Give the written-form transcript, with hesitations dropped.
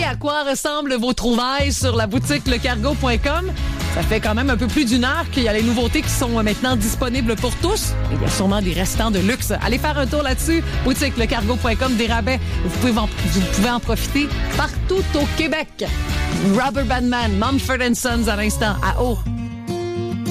à quoi ressemblent vos trouvailles sur la boutique lecargo.com. Ça fait quand même un peu plus d'une heure qu'il y a les nouveautés qui sont maintenant disponibles pour tous. Et il y a sûrement des restants de luxe. Allez faire un tour là-dessus. Boutique lecargo.com, des rabais. Vous pouvez en profiter partout au Québec. Rubber Band Man, Mumford & Sons à l'instant, à haut.